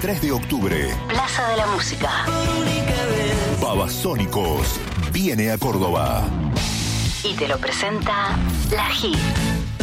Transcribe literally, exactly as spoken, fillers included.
veintitrés de octubre. Plaza de la Música. Babasónicos viene a Córdoba. Y te lo presenta La Hit.